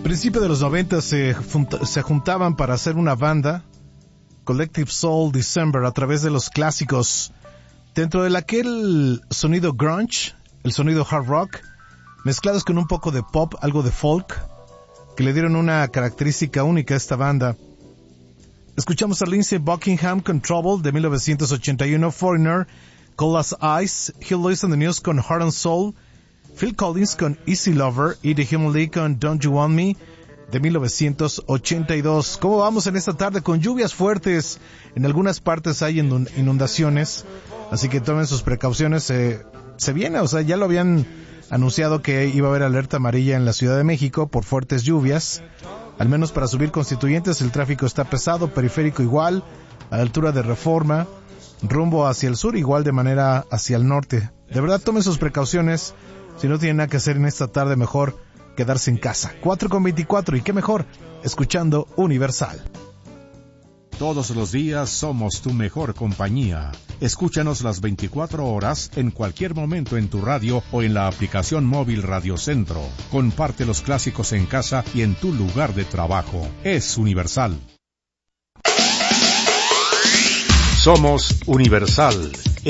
principio de los 90 se juntaban para hacer una banda, Collective Soul December, a través de los clásicos, dentro de aquel sonido grunge, el sonido hard rock, mezclados con un poco de pop, algo de folk, que le dieron una característica única a esta banda. Escuchamos a Lindsey Buckingham con Trouble de 1981, Foreigner, Cold as Ice, Hugh Lewis and the News con Heart and Soul, Phil Collins con Easy Lover y The Human League con Don't You Want Me de 1982. ¿Cómo vamos en esta tarde? Con lluvias fuertes, en algunas partes hay inundaciones, así que tomen sus precauciones. Se viene, o sea, ya lo habían anunciado que iba a haber alerta amarilla en la Ciudad de México por fuertes lluvias. Al menos para subir Constituyentes el tráfico está pesado, periférico igual, a la altura de Reforma, rumbo hacia el sur, igual de manera hacia el norte. De verdad, tomen sus precauciones. Si no tienen nada que hacer en esta tarde, mejor quedarse en casa. 4:24, y qué mejor, escuchando Universal. Todos los días somos tu mejor compañía. Escúchanos las 24 horas, en cualquier momento en tu radio o en la aplicación móvil Radio Centro. Comparte los clásicos en casa y en tu lugar de trabajo. Es Universal. Somos Universal,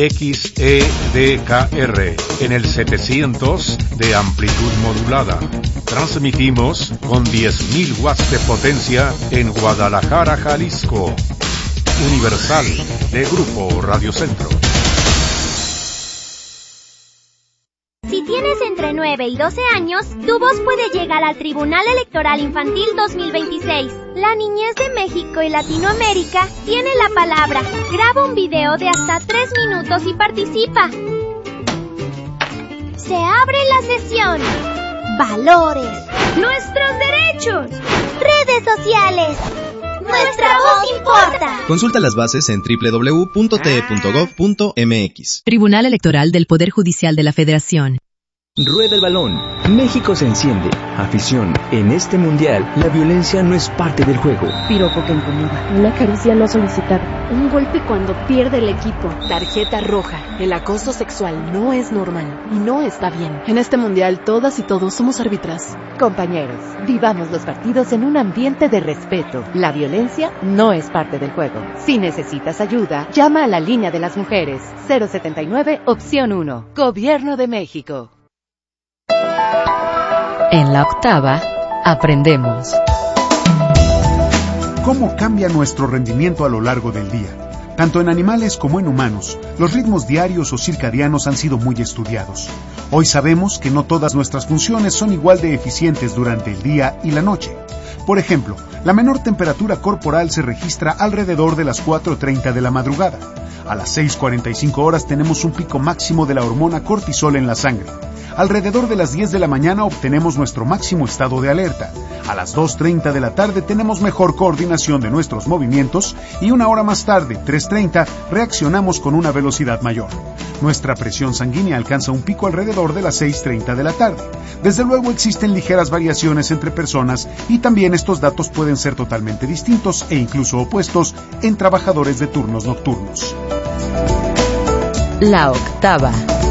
XEDKR, en el 700 de amplitud modulada. Transmitimos con 10.000 watts de potencia en Guadalajara, Jalisco. Universal, de Grupo Radio Centro. Si tienes entre 9 y 12 años, tu voz puede llegar al Tribunal Electoral Infantil 2026. La niñez de México y Latinoamérica tiene la palabra. Graba un video de hasta 3 minutos y participa. Se abre la sesión. Valores. Nuestros derechos. Redes sociales. Nuestra voz importa. Consulta las bases en www.te.gov.mx. Tribunal Electoral del Poder Judicial de la Federación. Rueda el balón. México se enciende. Afición. En este mundial, la violencia no es parte del juego. Piropo que incomoda. Una caricia no solicitada. Un golpe cuando pierde el equipo. Tarjeta roja. El acoso sexual no es normal y no está bien. En este mundial, todas y todos somos árbitras. Compañeros, vivamos los partidos en un ambiente de respeto. La violencia no es parte del juego. Si necesitas ayuda, llama a la línea de las mujeres. 079, opción 1. Gobierno de México. En la octava, aprendemos. ¿Cómo cambia nuestro rendimiento a lo largo del día? Tanto en animales como en humanos, los ritmos diarios o circadianos han sido muy estudiados. Hoy sabemos que no todas nuestras funciones son igual de eficientes durante el día y la noche. Por ejemplo, la menor temperatura corporal se registra alrededor de las 4:30 de la madrugada. A las 6:45 horas tenemos un pico máximo de la hormona cortisol en la sangre. Alrededor de las 10 de la mañana obtenemos nuestro máximo estado de alerta. A las 2:30 de la tarde tenemos mejor coordinación de nuestros movimientos y una hora más tarde, 3:30, reaccionamos con una velocidad mayor. Nuestra presión sanguínea alcanza un pico alrededor de las 6:30 de la tarde. Desde luego existen ligeras variaciones entre personas y también estos datos pueden ser totalmente distintos e incluso opuestos en trabajadores de turnos nocturnos. La octava.